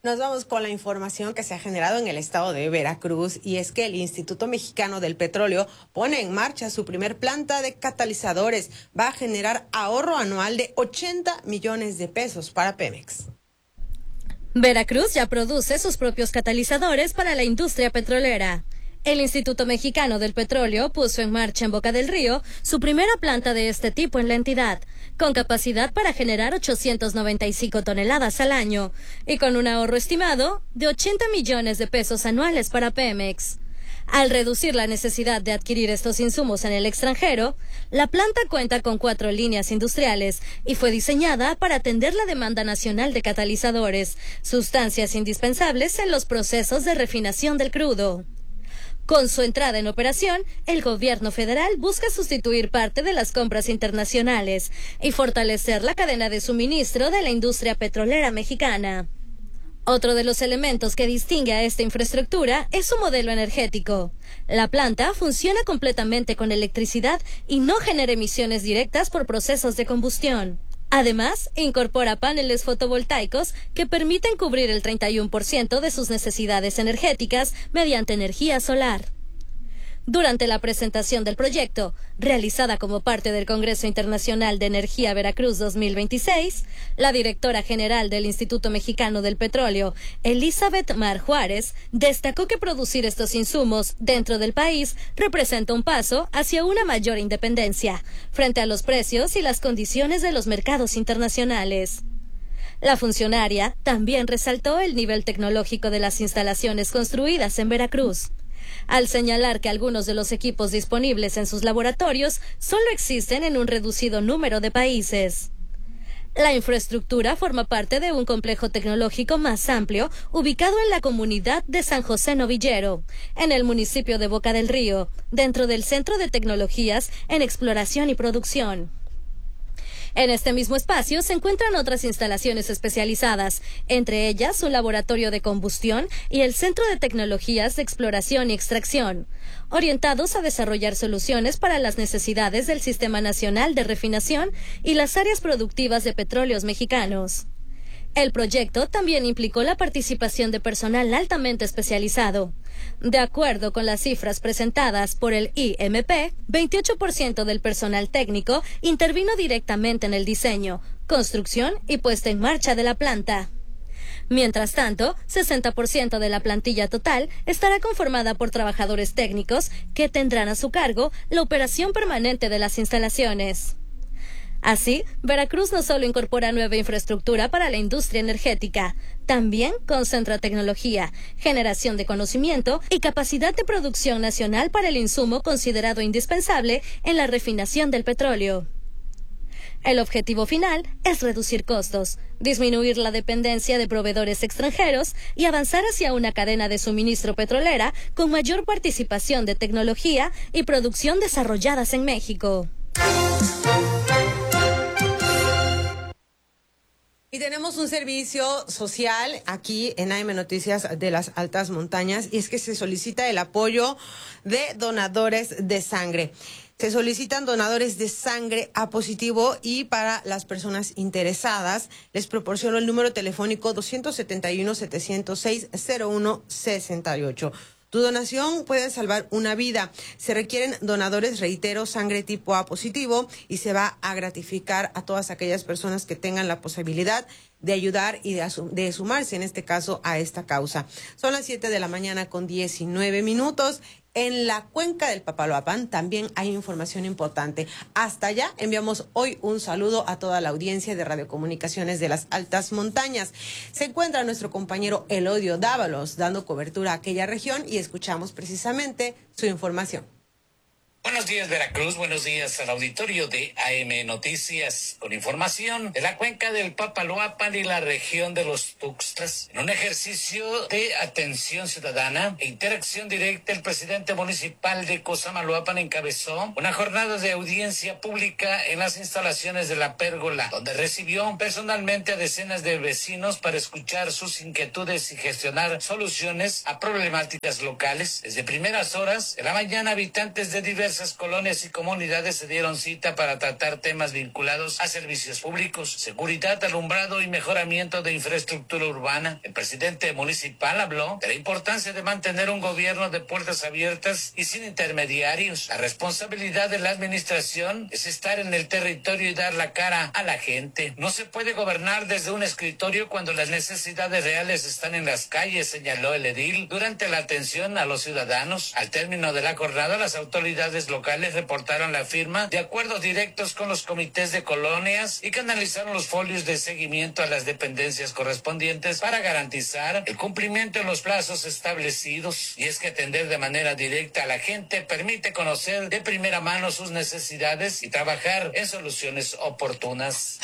Nos vamos con la información que se ha generado en el estado de Veracruz, y es que el Instituto Mexicano del Petróleo pone en marcha su primer planta de catalizadores. Va a generar ahorro anual de 80 millones de pesos para Pemex. Veracruz ya produce sus propios catalizadores para la industria petrolera. El Instituto Mexicano del Petróleo puso en marcha en Boca del Río su primera planta de este tipo en la entidad, con capacidad para generar 895 toneladas al año y con un ahorro estimado de 80 millones de pesos anuales para Pemex. Al reducir la necesidad de adquirir estos insumos en el extranjero, la planta cuenta con 4 líneas industriales y fue diseñada para atender la demanda nacional de catalizadores, sustancias indispensables en los procesos de refinación del crudo. Con su entrada en operación, el gobierno federal busca sustituir parte de las compras internacionales y fortalecer la cadena de suministro de la industria petrolera mexicana. Otro de los elementos que distingue a esta infraestructura es su modelo energético. La planta funciona completamente con electricidad y no genera emisiones directas por procesos de combustión. Además, incorpora paneles fotovoltaicos que permiten cubrir el 31% de sus necesidades energéticas mediante energía solar. Durante la presentación del proyecto, realizada como parte del Congreso Internacional de Energía Veracruz 2026, la directora general del Instituto Mexicano del Petróleo, Elizabeth Mar Juárez, destacó que producir estos insumos dentro del país representa un paso hacia una mayor independencia frente a los precios y las condiciones de los mercados internacionales. La funcionaria también resaltó el nivel tecnológico de las instalaciones construidas en Veracruz, al señalar que algunos de los equipos disponibles en sus laboratorios solo existen en un reducido número de países. La infraestructura forma parte de un complejo tecnológico más amplio ubicado en la comunidad de San José Novillero, en el municipio de Boca del Río, dentro del Centro de Tecnologías en Exploración y Producción. En este mismo espacio se encuentran otras instalaciones especializadas, entre ellas un laboratorio de combustión y el Centro de Tecnologías de Exploración y Extracción, orientados a desarrollar soluciones para las necesidades del Sistema Nacional de Refinación y las áreas productivas de petróleos mexicanos. El proyecto también implicó la participación de personal altamente especializado. De acuerdo con las cifras presentadas por el IMP, 28% del personal técnico intervino directamente en el diseño, construcción y puesta en marcha de la planta. Mientras tanto, 60% de la plantilla total estará conformada por trabajadores técnicos que tendrán a su cargo la operación permanente de las instalaciones. Así, Veracruz no solo incorpora nueva infraestructura para la industria energética, también concentra tecnología, generación de conocimiento y capacidad de producción nacional para el insumo considerado indispensable en la refinación del petróleo. El objetivo final es reducir costos, disminuir la dependencia de proveedores extranjeros y avanzar hacia una cadena de suministro petrolera con mayor participación de tecnología y producción desarrolladas en México. Y tenemos un servicio social aquí en AM Noticias de las Altas Montañas, y es que se solicita el apoyo de donadores de sangre. Se solicitan donadores de sangre A positivo, y para las personas interesadas les proporciono el número telefónico 271-706-0168. Tu donación puede salvar una vida. Se requieren donadores, reitero, sangre tipo A positivo, y se va a gratificar a todas aquellas personas que tengan la posibilidad de ayudar y de sumarse, en este caso, a esta causa. Son las 7:19 a.m. En la cuenca del Papaloapan también hay información importante. Hasta allá enviamos hoy un saludo a toda la audiencia de Radiocomunicaciones de las Altas Montañas. Se encuentra nuestro compañero Elodio Dávalos dando cobertura a aquella región, y escuchamos precisamente su información. Buenos días, Veracruz. Buenos días al auditorio de AM Noticias, con información de la cuenca del Papaloapan y la región de los Tuxtlas. En un ejercicio de atención ciudadana e interacción directa, el presidente municipal de Cosamaloapan encabezó una jornada de audiencia pública en las instalaciones de la Pérgola, donde recibió personalmente a decenas de vecinos para escuchar sus inquietudes y gestionar soluciones a problemáticas locales. Desde primeras horas de la mañana, habitantes de diversos diversas colonias y comunidades se dieron cita para tratar temas vinculados a servicios públicos, seguridad, alumbrado y mejoramiento de infraestructura urbana. El presidente municipal habló de la importancia de mantener un gobierno de puertas abiertas y sin intermediarios. La responsabilidad de la administración es estar en el territorio y dar la cara a la gente. No se puede gobernar desde un escritorio cuando las necesidades reales están en las calles, señaló el edil durante la atención a los ciudadanos. Al término de la jornada, las autoridades locales reportaron la firma de acuerdos directos con los comités de colonias y canalizaron los folios de seguimiento a las dependencias correspondientes para garantizar el cumplimiento de los plazos establecidos. Y es que atender de manera directa a la gente permite conocer de primera mano sus necesidades y trabajar en soluciones oportunas.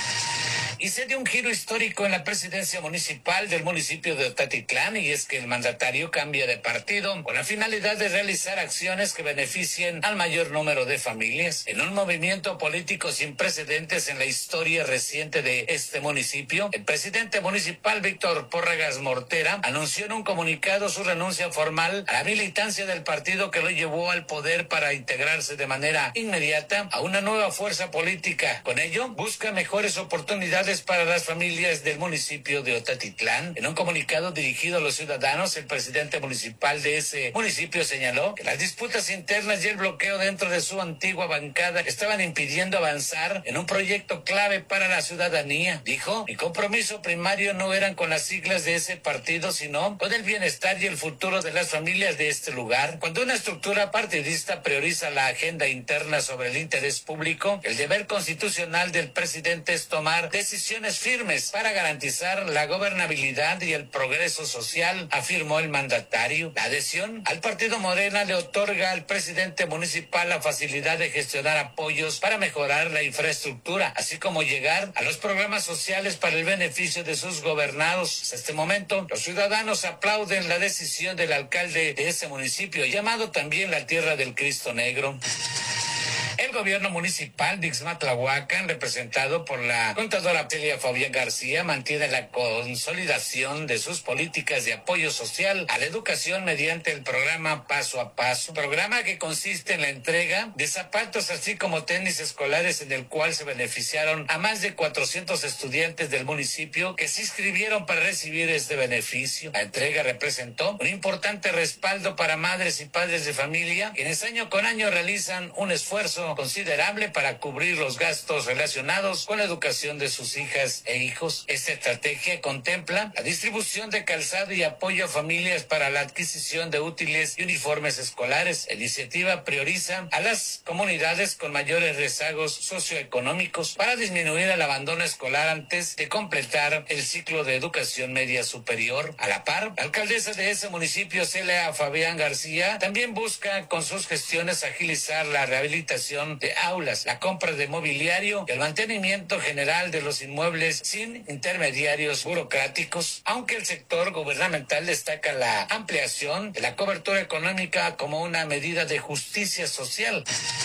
Y se dio un giro histórico en la presidencia municipal del municipio de Otatitlán, y es que el mandatario cambia de partido con la finalidad de realizar acciones que beneficien al mayor número de familias. En un movimiento político sin precedentes en la historia reciente de este municipio, el presidente municipal Víctor Pórragas Mortera anunció en un comunicado su renuncia formal a la militancia del partido que lo llevó al poder para integrarse de manera inmediata a una nueva fuerza política. Con ello, busca mejores oportunidades para las familias del municipio de Otatitlán. En un comunicado dirigido a los ciudadanos, el presidente municipal de ese municipio señaló que las disputas internas y el bloqueo dentro de su antigua bancada estaban impidiendo avanzar en un proyecto clave para la ciudadanía. Dijo, mi compromiso primario no eran con las siglas de ese partido, sino con el bienestar y el futuro de las familias de este lugar. Cuando una estructura partidista prioriza la agenda interna sobre el interés público, el deber constitucional del presidente es tomar decisiones firmes para garantizar la gobernabilidad y el progreso social, afirmó el mandatario. La adhesión al partido Morena le otorga al presidente municipal la facilidad de gestionar apoyos para mejorar la infraestructura, así como llegar a los programas sociales para el beneficio de sus gobernados. Hasta este momento, los ciudadanos aplauden la decisión del alcalde de ese municipio, llamado también la Tierra del Cristo Negro. El gobierno municipal de Ixmatlahuacan, representado por la contadora Celia Fabián García, mantiene la consolidación de sus políticas de apoyo social a la educación mediante el programa Paso a Paso, programa que consiste en la entrega de zapatos así como tenis escolares, en el cual se beneficiaron a más de 400 estudiantes del municipio que se inscribieron para recibir este beneficio. La entrega representó un importante respaldo para madres y padres de familia, quienes año con año realizan un esfuerzo considerable para cubrir los gastos relacionados con la educación de sus hijas e hijos. Esta estrategia contempla la distribución de calzado y apoyo a familias para la adquisición de útiles y uniformes escolares. La iniciativa prioriza a las comunidades con mayores rezagos socioeconómicos para disminuir el abandono escolar antes de completar el ciclo de educación media superior. A la par, la alcaldesa de ese municipio, Celia Fabián García, también busca con sus gestiones agilizar la rehabilitación de aulas, la compra de mobiliario y el mantenimiento general de los inmuebles sin intermediarios burocráticos, aunque el sector gubernamental destaca la ampliación de la cobertura económica como una medida de justicia social.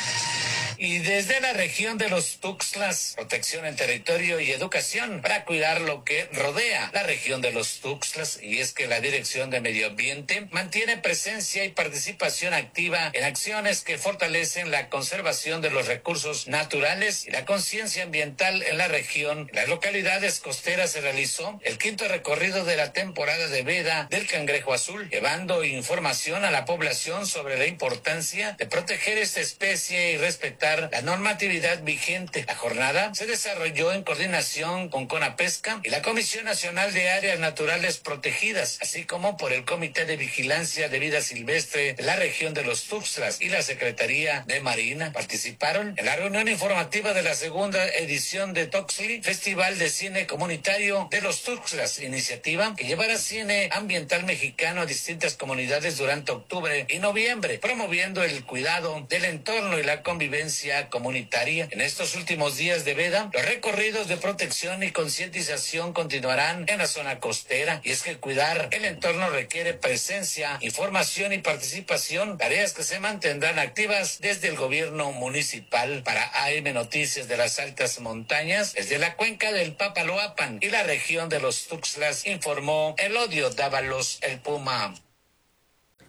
Y desde la región de los Tuxtlas, protección en territorio y educación para cuidar lo que rodea la región de los Tuxtlas. Y es que la Dirección de Medio Ambiente mantiene presencia y participación activa en acciones que fortalecen la conservación de los recursos naturales y la conciencia ambiental en la región. En las localidades costeras se realizó el 5º recorrido de la temporada de veda del cangrejo azul, llevando información a la población sobre la importancia de proteger esta especie y respetar la normatividad vigente. La jornada se desarrolló en coordinación con CONAPESCA y la Comisión Nacional de Áreas Naturales Protegidas, así como por el Comité de Vigilancia de Vida Silvestre de la región de los Tuxtlas y la Secretaría de Marina. Participaron en la reunión informativa de la segunda edición de Toxli, Festival de Cine Comunitario de los Tuxtlas, iniciativa que llevará cine ambiental mexicano a distintas comunidades durante octubre y noviembre, promoviendo el cuidado del entorno y la convivencia comunitaria. En estos últimos días de veda, los recorridos de protección y concientización continuarán en la zona costera, y es que cuidar el entorno requiere presencia, información y participación, tareas que se mantendrán activas desde el gobierno municipal. Para AM Noticias de las Altas Montañas, desde la cuenca del Papaloapan y la región de los Tuxtlas, informó Elodio Dávalos, el Puma.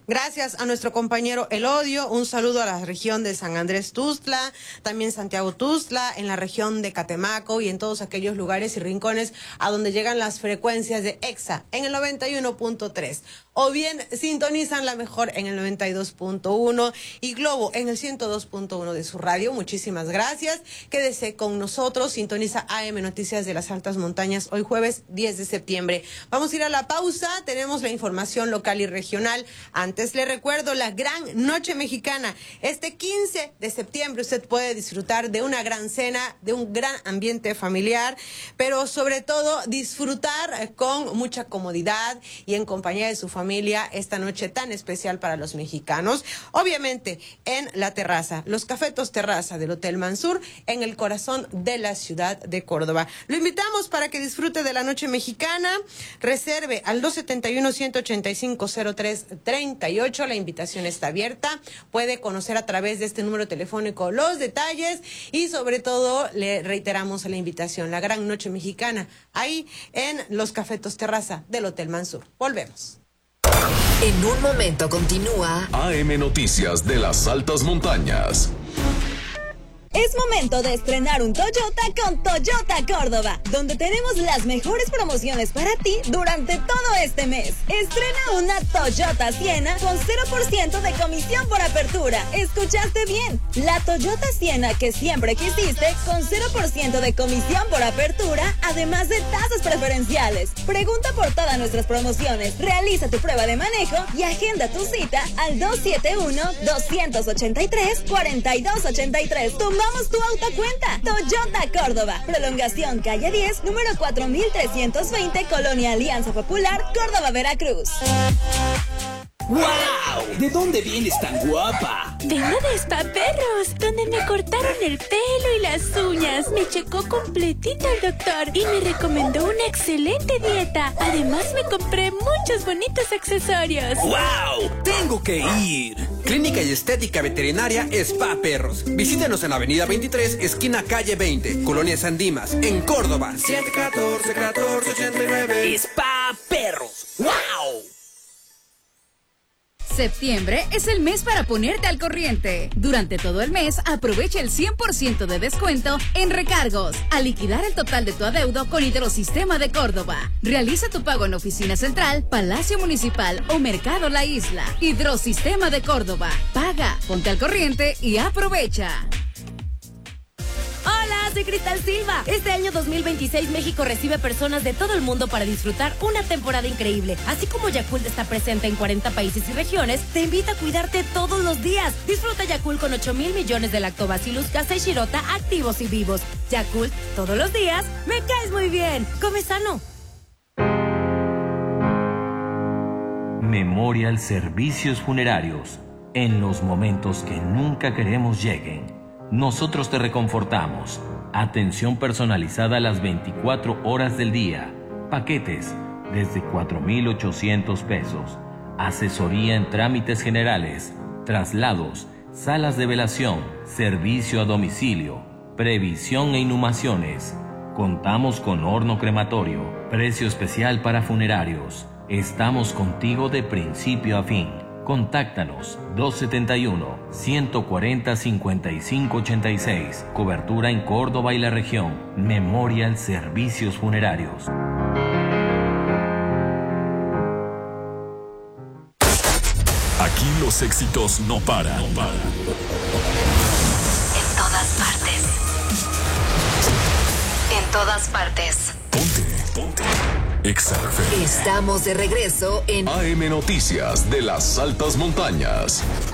Gracias a nuestro compañero Elodio, un saludo a la región de San Andrés Tuxtla, también Santiago Tuxtla, en la región de Catemaco y en todos aquellos lugares y rincones a donde llegan las frecuencias de EXA en el 91.3. O bien sintonizan la mejor en el 92.1 y Globo en el 102.1 de su radio. Muchísimas gracias. Quédese con nosotros. Sintoniza AM Noticias de las Altas Montañas hoy jueves 10 de septiembre. Vamos a ir a la pausa. Tenemos la información local y regional. Antes le recuerdo la gran noche mexicana. Este 15 de septiembre usted puede disfrutar de una gran cena, de un gran ambiente familiar, pero sobre todo disfrutar con mucha comodidad y en compañía de su familia esta noche tan especial para los mexicanos. Obviamente en la terraza, los Cafetos Terraza del Hotel Mansur, en el corazón de la ciudad de Córdoba. Lo invitamos para que disfrute de la noche mexicana. Reserve al 271-185-0338. La invitación está abierta. Puede conocer a través de este número telefónico los detalles y sobre todo le reiteramos la invitación. La gran noche mexicana ahí en los Cafetos Terraza del Hotel Mansur. Volvemos. En un momento continúa AM Noticias de las Altas Montañas. Es momento de estrenar un Toyota con Toyota Córdoba, donde tenemos las mejores promociones para ti durante todo este mes. Estrena una Toyota Siena con 0% de comisión por apertura. ¿Escuchaste bien? La Toyota Siena que siempre quisiste con 0% de comisión por apertura, además de tasas preferenciales. Pregunta por todas nuestras promociones, realiza tu prueba de manejo y agenda tu cita al 271-283-4283. Tomamos tu auto a cuenta. Toyota Córdoba. Prolongación calle 10, número 4320, Colonia Alianza Popular, Córdoba, Veracruz. ¡Wow! ¿De dónde vienes tan guapa? Vengo de Spa Perros, donde me cortaron el pelo y las uñas. Me checó completito el doctor y me recomendó una excelente dieta. Además me compré muchos bonitos accesorios. ¡Wow! ¡Tengo que ir! Clínica y Estética Veterinaria Spa Perros. Visítenos en Avenida 23, esquina calle 20, Colonia San Dimas, en Córdoba. 714-1489. Spa Perros. ¡Wow! Septiembre es el mes para ponerte al corriente. Durante todo el mes, aprovecha el 100% de descuento en recargos. Al liquidar el total de tu adeudo con Hidrosistema de Córdoba. Realiza tu pago en Oficina Central, Palacio Municipal o Mercado La Isla. Hidrosistema de Córdoba. Paga, ponte al corriente y aprovecha. Hola, soy Cristal Silva. Este año 2026 México recibe personas de todo el mundo para disfrutar una temporada increíble. Así como Yakult está presente en 40 países y regiones, te invita a cuidarte todos los días. Disfruta Yakult con 8,000 millones de Lactobacillus casei shirota activos y vivos. Yakult, todos los días, me caes muy bien. Come sano. Memorial Servicios Funerarios. En los momentos que nunca queremos lleguen, nosotros te reconfortamos. Atención personalizada las 24 horas del día. Paquetes desde 4,800 pesos. Asesoría en trámites generales, traslados, salas de velación, servicio a domicilio, previsión e inhumaciones. Contamos con horno crematorio, precio especial para funerarios. Estamos contigo de principio a fin. Contáctanos 271-140-5586. Cobertura en Córdoba y la región. Memorial Servicios Funerarios. Aquí los éxitos no paran. en todas partes. En todas partes. Ponte. Exa FM. Estamos de regreso en AM Noticias de las Altas Montañas.